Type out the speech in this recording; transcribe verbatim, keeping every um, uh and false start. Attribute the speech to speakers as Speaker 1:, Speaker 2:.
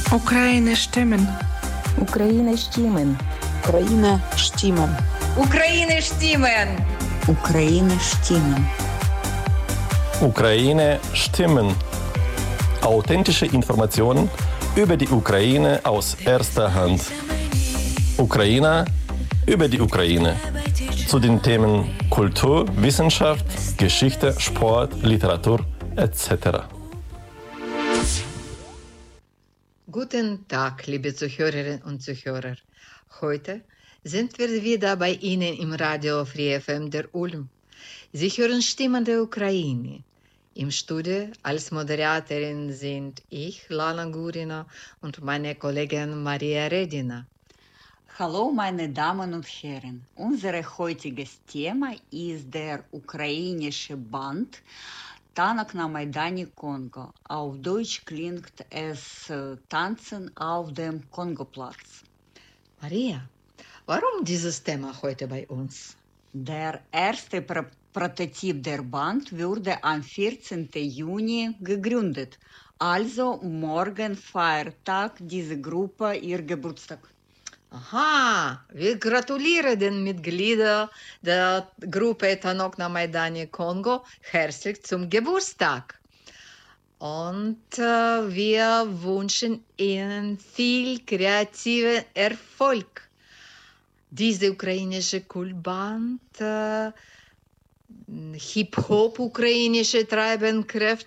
Speaker 1: Ukraine Stimmen.
Speaker 2: Ukraine Stimmen.
Speaker 3: Ukraine Stimmen.
Speaker 4: Ukraine Stimmen.
Speaker 5: Ukraine Stimmen.
Speaker 6: Ukraine Stimmen. Authentische Informationen über die Ukraine aus erster Hand. Ukraine über die Ukraine. Zu den Themen Kultur, Wissenschaft, Geschichte, Sport, Literatur et cetera.
Speaker 4: Guten Tag, liebe Zuhörerinnen und Zuhörer. Heute sind wir wieder bei Ihnen im Radio Free F M der Ulm. Sie hören Stimmen der Ukraine. Im Studio als Moderatorin sind ich, Lana Gurina, und meine Kollegin Maria Redina.
Speaker 5: Hallo, meine Damen und Herren. Unser heutiges Thema ist der ukrainische Band Tanak na Maidani Kongo. Auf Deutsch klingt es äh, Tanzen auf dem Kongoplatz.
Speaker 4: Maria, warum dieses Thema heute bei uns?
Speaker 5: Der erste Pro Prototyp der Band wurde am vierzehnten Juni gegründet. Also morgen Feiertag diese Gruppe ihr Geburtstag.
Speaker 4: Aha, wir gratulieren den Mitgliedern der Gruppe Tanok na Maidani Kongo herzlich zum Geburtstag. Und äh, wir wünschen Ihnen viel kreativen Erfolg. Diese ukrainische Kultband, äh, Hip-Hop ukrainische Treibenkräfte